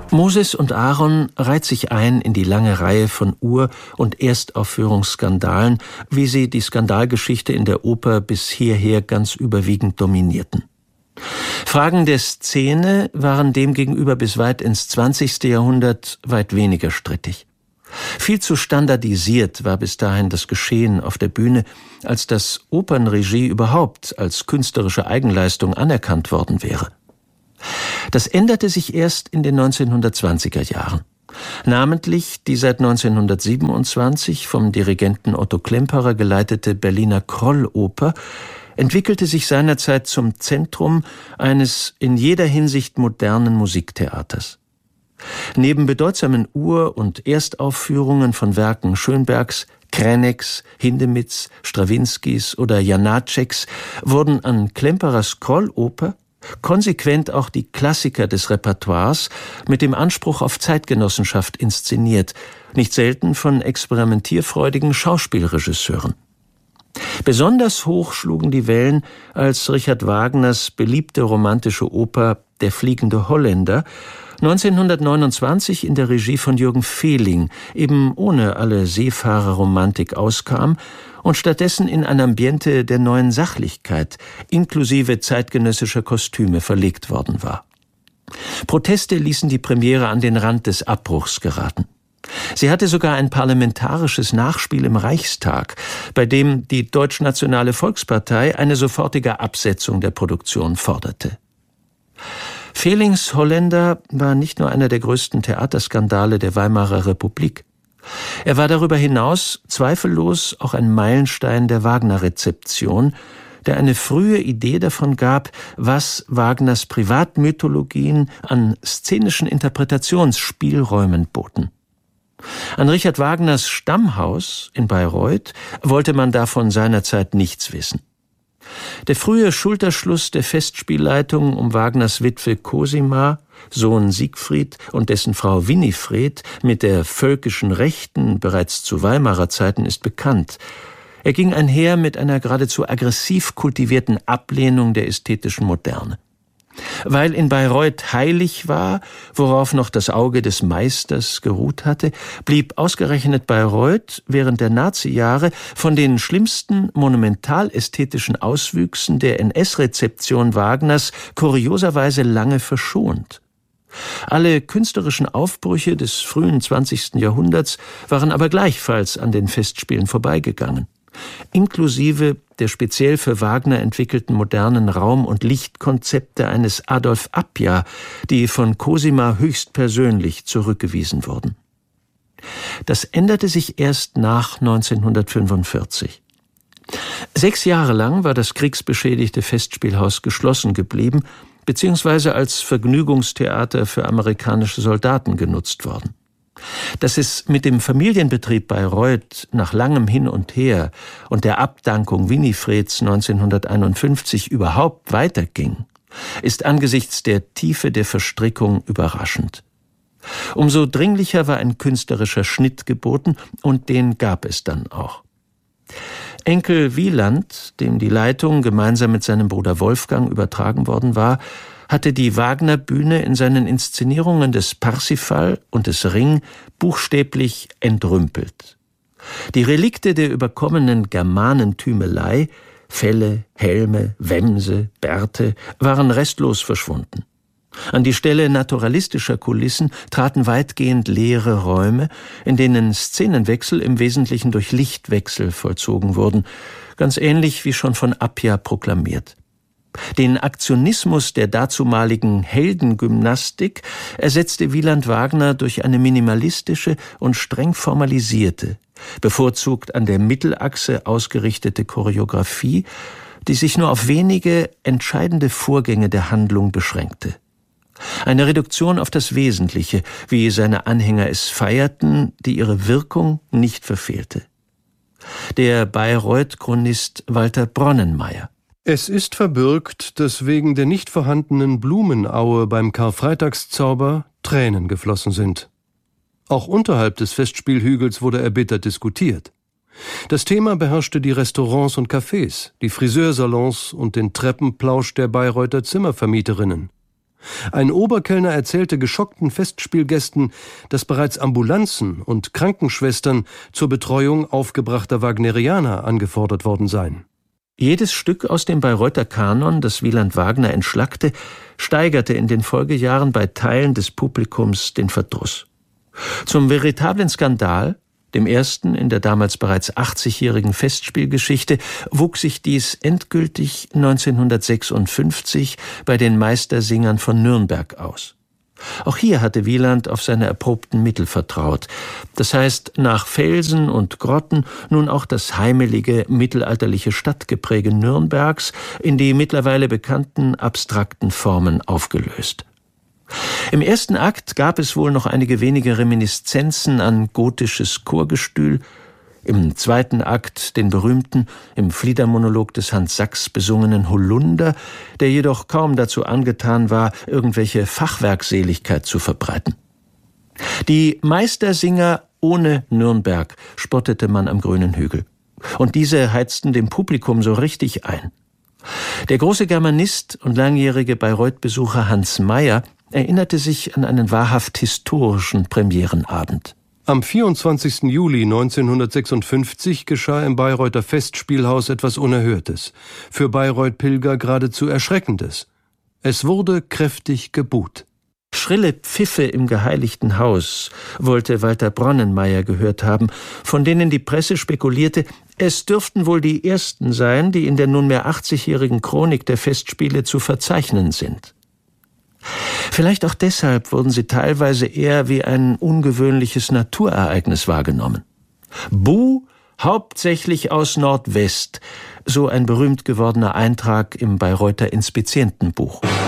Moses und Aaron reiht sich ein in die lange Reihe von Ur- und Erstaufführungsskandalen, wie sie die Skandalgeschichte in der Oper bis hierher ganz überwiegend dominierten. Fragen der Szene waren demgegenüber bis weit ins 20. Jahrhundert weit weniger strittig. Viel zu standardisiert war bis dahin das Geschehen auf der Bühne, als dass Opernregie überhaupt als künstlerische Eigenleistung anerkannt worden wäre. Das änderte sich erst in den 1920er Jahren. Namentlich die seit 1927 vom Dirigenten Otto Klemperer geleitete Berliner Krolloper entwickelte sich seinerzeit zum Zentrum eines in jeder Hinsicht modernen Musiktheaters. Neben bedeutsamen Ur- und Erstaufführungen von Werken Schönbergs, Kreneks, Hindemiths, Strawinskys oder Janaceks wurden an Klemperers Krolloper konsequent auch die Klassiker des Repertoires mit dem Anspruch auf Zeitgenossenschaft inszeniert, nicht selten von experimentierfreudigen Schauspielregisseuren. Besonders hoch schlugen die Wellen, als Richard Wagners beliebte romantische Oper Der fliegende Holländer 1929 in der Regie von Jürgen Fehling eben ohne alle Seefahrerromantik auskam und stattdessen in ein Ambiente der neuen Sachlichkeit inklusive zeitgenössischer Kostüme verlegt worden war. Proteste ließen die Premiere an den Rand des Abbruchs geraten. Sie hatte sogar ein parlamentarisches Nachspiel im Reichstag, bei dem die Deutschnationale Volkspartei eine sofortige Absetzung der Produktion forderte. Fehlings Holländer war nicht nur einer der größten Theaterskandale der Weimarer Republik. Er war darüber hinaus zweifellos auch ein Meilenstein der Wagner-Rezeption, der eine frühe Idee davon gab, was Wagners Privatmythologien an szenischen Interpretationsspielräumen boten. An Richard Wagners Stammhaus in Bayreuth wollte man davon seinerzeit nichts wissen. Der frühe Schulterschluss der Festspielleitung um Wagners Witwe Cosima, Sohn Siegfried und dessen Frau Winifred mit der völkischen Rechten bereits zu Weimarer Zeiten ist bekannt. Er ging einher mit einer geradezu aggressiv kultivierten Ablehnung der ästhetischen Moderne. Weil in Bayreuth heilig war, worauf noch das Auge des Meisters geruht hatte, blieb ausgerechnet Bayreuth während der Nazi-Jahre von den schlimmsten monumentalästhetischen Auswüchsen der NS-Rezeption Wagners kurioserweise lange verschont. Alle künstlerischen Aufbrüche des frühen 20. Jahrhunderts waren aber gleichfalls an den Festspielen vorbeigegangen. Inklusive der speziell für Wagner entwickelten modernen Raum- und Lichtkonzepte eines Adolf Appia, die von Cosima höchstpersönlich zurückgewiesen wurden. Das änderte sich erst nach 1945. 6 Jahre lang war das kriegsbeschädigte Festspielhaus geschlossen geblieben, beziehungsweise als Vergnügungstheater für amerikanische Soldaten genutzt worden. Dass es mit dem Familienbetrieb Bayreuth nach langem Hin und Her und der Abdankung Winifreds 1951 überhaupt weiterging, ist angesichts der Tiefe der Verstrickung überraschend. Umso dringlicher war ein künstlerischer Schnitt geboten, und den gab es dann auch. Enkel Wieland, dem die Leitung gemeinsam mit seinem Bruder Wolfgang übertragen worden war, hatte die Wagner-Bühne in seinen Inszenierungen des Parsifal und des Ring buchstäblich entrümpelt. Die Relikte der überkommenen Germanentümelei, Felle, Helme, Wämse, Bärte, waren restlos verschwunden. An die Stelle naturalistischer Kulissen traten weitgehend leere Räume, in denen Szenenwechsel im Wesentlichen durch Lichtwechsel vollzogen wurden, ganz ähnlich wie schon von Appia proklamiert. Den Aktionismus der dazumaligen Heldengymnastik ersetzte Wieland Wagner durch eine minimalistische und streng formalisierte, bevorzugt an der Mittelachse ausgerichtete Choreografie, die sich nur auf wenige entscheidende Vorgänge der Handlung beschränkte. Eine Reduktion auf das Wesentliche, wie seine Anhänger es feierten, die ihre Wirkung nicht verfehlte. Der Bayreuth-Chronist Walter Bronnenmeier: Es ist verbürgt, dass wegen der nicht vorhandenen Blumenaue beim Karfreitagszauber Tränen geflossen sind. Auch unterhalb des Festspielhügels wurde erbittert diskutiert. Das Thema beherrschte die Restaurants und Cafés, die Friseursalons und den Treppenplausch der Bayreuther Zimmervermieterinnen. Ein Oberkellner erzählte geschockten Festspielgästen, dass bereits Ambulanzen und Krankenschwestern zur Betreuung aufgebrachter Wagnerianer angefordert worden seien. Jedes Stück aus dem Bayreuther Kanon, das Wieland Wagner entschlackte, steigerte in den Folgejahren bei Teilen des Publikums den Verdruss. Zum veritablen Skandal, dem ersten in der damals bereits 80-jährigen Festspielgeschichte, wuchs sich dies endgültig 1956 bei den Meistersingern von Nürnberg aus. Auch hier hatte Wieland auf seine erprobten Mittel vertraut. Das heißt, nach Felsen und Grotten nun auch das heimelige mittelalterliche Stadtgepräge Nürnbergs in die mittlerweile bekannten abstrakten Formen aufgelöst. Im ersten Akt gab es wohl noch einige wenige Reminiszenzen an gotisches Chorgestühl, im zweiten Akt den berühmten, im Fliedermonolog des Hans Sachs besungenen Holunder, der jedoch kaum dazu angetan war, irgendwelche Fachwerkseligkeit zu verbreiten. Die Meistersinger ohne Nürnberg spottete man am grünen Hügel. Und diese heizten dem Publikum so richtig ein. Der große Germanist und langjährige Bayreuth-Besucher Hans Meyer erinnerte sich an einen wahrhaft historischen Premierenabend. Am 24. Juli 1956 geschah im Bayreuther Festspielhaus etwas Unerhörtes, für Bayreuth-Pilger geradezu Erschreckendes. Es wurde kräftig gebuht. Schrille Pfiffe im geheiligten Haus wollte Walter Bronnenmeier gehört haben, von denen die Presse spekulierte, es dürften wohl die ersten sein, die in der nunmehr 80-jährigen Chronik der Festspiele zu verzeichnen sind. Vielleicht auch deshalb wurden sie teilweise eher wie ein ungewöhnliches Naturereignis wahrgenommen. Buh, hauptsächlich aus Nordwest, so ein berühmt gewordener Eintrag im Bayreuther Inspizientenbuch.